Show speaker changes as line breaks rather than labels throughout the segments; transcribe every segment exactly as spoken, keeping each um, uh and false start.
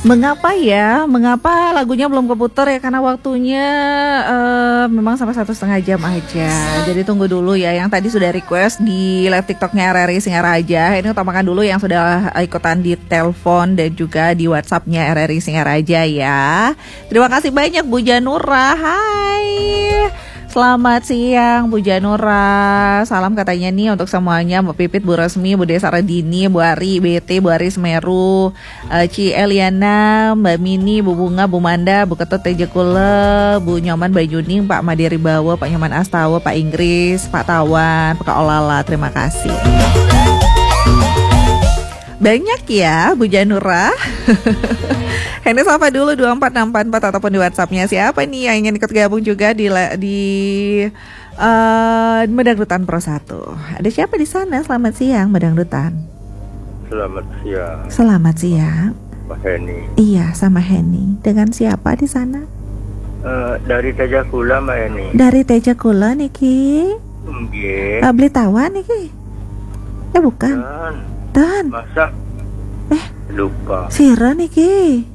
Mengapa ya? Mengapa lagunya belum keputar ya? Karena waktunya uh, memang sampai satu setengah jam aja. Jadi tunggu dulu ya. Yang tadi sudah request di live TikToknya R R I Singaraja. Ini utamakan dulu yang sudah ikutan di telepon dan juga di WhatsAppnya R R I Singaraja ya. Terima kasih banyak Bu Janura. Hai. Selamat siang Bu Janura. Salam katanya nih untuk semuanya, Mbak Pipit, Bu Resmi, Bu Desa Radini, Bu Ari, B T, Bu Ari Semeru, uh, Ci Eliana, Mbak Mini, Bu Bunga, Bu Manda, Bu Ketut Tejekule, Bu Nyoman Bajuning, Pak Madiri Bawa, Pak Nyoman Astawa, Pak Inggris, Pak Tawan, Pak Olala. Terima kasih. Banyak ya Bu Janura. Ini sapa dulu dua empat enam empat empat ataupun di WhatsAppnya. Siapa nih yang ingin ikut gabung juga di di uh, Medangdutan Pro satu? Ada siapa di sana? Selamat siang Medangdutan.
Selamat siang.
Selamat siang.
Pak Heni.
Iya, sama Heni. Dengan siapa di sana?
Uh, dari Tejakula Mbak Heni.
Dari Tejakula niki.
Nggih.
Uh, beli tawa niki. Eh bukan.
Dan.
Dan.
Masa?
Eh.
Lupa.
Sira niki.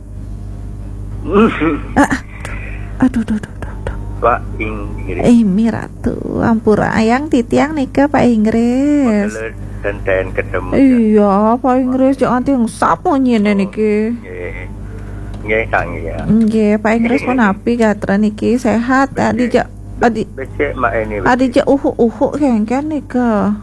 ah, aduh, aduh, aduh, aduh.
Pak Inggris.
Eh, Miratu, ampura ayang titiang nika Pak Inggris.
Dan ketemu.
Iya, Pak Inggris jangan ting sapo nyene niki.
Nggih. Nggih, Kang ya.
Nggih, Pak Inggris pun api gatra niki sehat. Adi ja adi
becek mak ini.
Adi ja uhu-uhu kengken nika.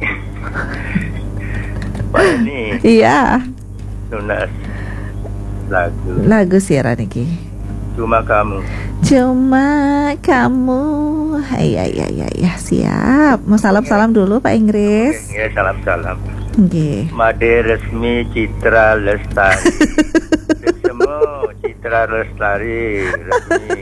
Pak ini.
Iya.
Tunas lagu
lagu siara niki.
Cuma kamu.
Cuma kamu. Iya iya iya ya, siap. Mau salam-salam dulu Pak Inggris.
Iya, salam-salam.
Nggih.
Made Resmi Citra Lestari. Semua Citra Lestari resmi.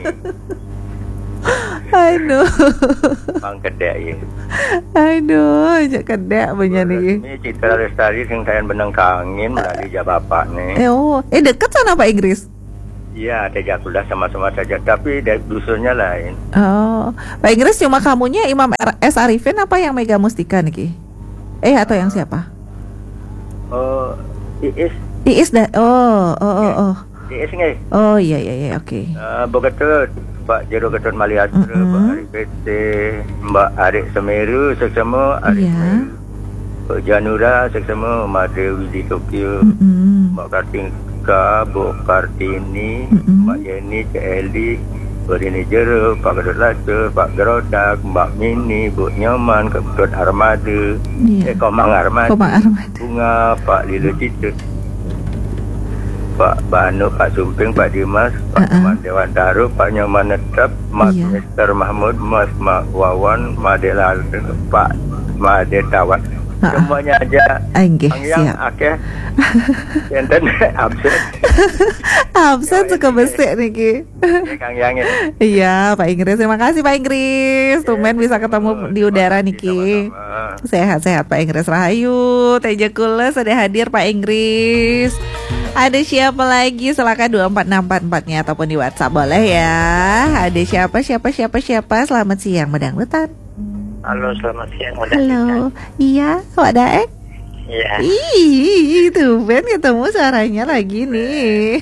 Aduh.
Bang kedek ya.
Aduh, jak kedek banyak nih.
Resmi Citra Lestari sing kayan benang kangin melalui bapak nih.
Eh oh, eh dekat sana Pak Inggris.
Iya, Tejakula sama-sama saja, tapi dari dusunnya lain.
Oh, Pak Inggris cuma kamunya Imam S. Arifin apa yang Mega Mustika nih? Eh atau yang siapa?
Oh, Iis.
Iis dah. Oh, oh, oh, oh.
Iis nggih.
Oh iya iya iya, oke. Okay.
Uh, Begitu Pak Jero Ketut Maliastra, mm-hmm. Pak Ari P T, Mbak Arik Semeru, seksama Arik
yeah.
Semeru, Pak Janura, seksama Madewi di Tokyo,
mm-hmm.
Mbak Kartika, Bu Kartini, mm-hmm. Mbak Yeni, Cik Eli, Bu Rini Jero, Pak Ketut Laca, Pak Gerodak, Mbak Mini, Bu Nyoman, Ketut Armada, yeah. eh, Komang Armada,
Komang Armada,
Bunga, Pak Lilo Cita, Pak Banu, Pak Sumping, Pak Dimas, Pak uh-uh. Dewan Daru, Pak Nyoman Netap, Mas iya. Mister Mahmud, Mas Mak Wawan, Made Lalu, Pak Made Tawan. Uh-uh. Semuanya aja.
Enggih,
siap. Oke. Enten absen.
Absen suka besek niki.
Kang Yang.
Iya, Pak Inggris. Terima kasih Pak Inggris. Tumben bisa ketemu di udara niki. Sehat-sehat Pak Inggris. Rahayu, Tejakula sudah hadir Pak Inggris. Ada siapa lagi? Silakan dua empat enam empat empat-nya ataupun di WhatsApp boleh ya. Ada siapa siapa siapa siapa? Selamat siang Medangdutan.
Halo, selamat siang Medangdutan.
Halo. Iya, Wak Daek.
Iya.
Ih, tuh Ben ketemu suaranya lagi nih.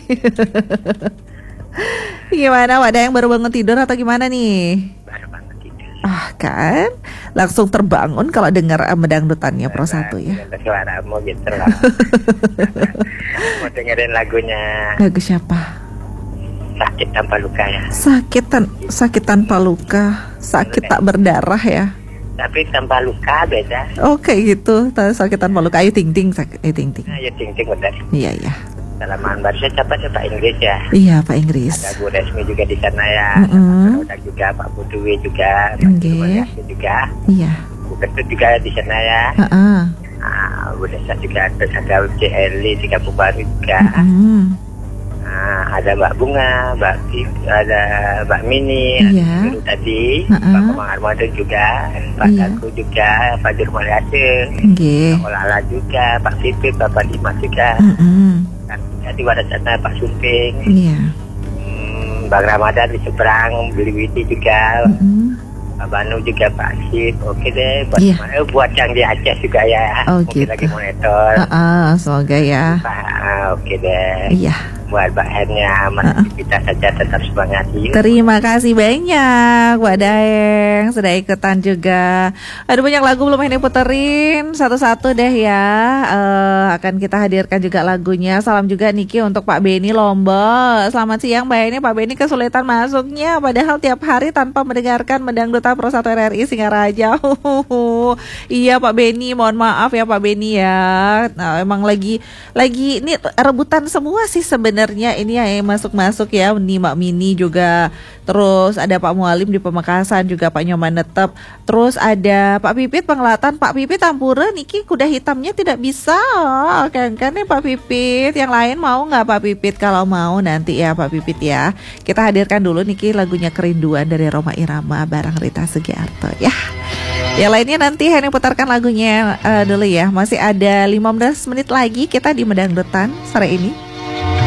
Gimana Wak Daek, baru bangun tidur atau gimana nih?
Baru bangun tidur.
Ah kan, langsung terbangun kalau dengar Medangdutannya Pro satu ya.
Suaramu gitu lah. Mau dengerin lagunya.
Lagu siapa?
Sakit tanpa luka ya.
Sakit tan sakit tanpa luka, sakit tak berdarah ya.
Tapi tanpa luka beda.
Oke okay, gitu, sakit tanpa luka. Ayo ting ting, ayo ting ting.
Ayo ting ting udah.
Iya iya.
Salaman baru saya siapa Pak Inggris ya.
Iya Pak Inggris.
Ada Bu Resmi juga di sana ya.
Mm-hmm.
Ada juga Pak Budwi juga.
Okay.
Pak juga.
Iya.
Bu Ketut juga di sana ya.
Uh-uh.
Ah, Bu Desa juga ada ada Cik Eli di Kampung Baru juga.
Mm-hmm.
Ah, ada Mbak Bunga, Mbak ada Mbak Mini,
iya.
Ada tadi,
uh-uh.
Pak Komang Armada juga, Pak iya. Daku juga, Pak Jurmali Aceh,
okay.
Pak Olala juga, Pak Sipit, Pak Dimas juga.
Uh-uh.
Jadi pada sana Pak Sumping,
iya.
hmm, Bang Ramadan di seberang, Beli Witi juga, uh-uh. Pak Banu juga, Pak Sip. Oke deh, buat
yeah.
eh, buat yang di Aceh juga ya,
oh,
mungkin
gitu.
lagi monitor.
Uh-uh, semoga ya.
Nah, oke deh.
Iya.
buat Mbak Hernya, Mas uh-uh. kita saja tetap semangat yuk.
Terima kasih banyak Mbak Daeng sudah ikutan juga. Ada banyak lagu belum ini puterin satu-satu deh ya. Uh, akan kita hadirkan juga lagunya. Salam juga Niki untuk Pak Beni Lombok. Selamat siang Mbak ini. Pak Beni kesulitan masuknya padahal tiap hari tanpa mendengarkan Mendangdutan Pro satu R R I Singaraja. Iya Pak Beni, mohon maaf ya Pak Beni ya. Nah, emang lagi lagi ini rebutan semua sih sebenarnya ini yang masuk-masuk ya. Nih Mbak Mini juga. Terus ada Pak Mualim di Pemekasan juga, Pak Nyoman Netep. Terus ada Pak Pipit Pengelatan. Pak Pipit Tampura Niki kuda hitamnya tidak bisa. Kan kan nih Pak Pipit. Yang lain mau nggak Pak Pipit? Kalau mau nanti ya Pak Pipit ya. Kita hadirkan dulu Niki lagunya Kerinduan dari Roma Irama bareng Rita Sugiarto ya. Ya lainnya nanti Henny putarkan lagunya uh, dulu ya. Masih ada lima belas menit lagi kita di Mendangdutan sore ini.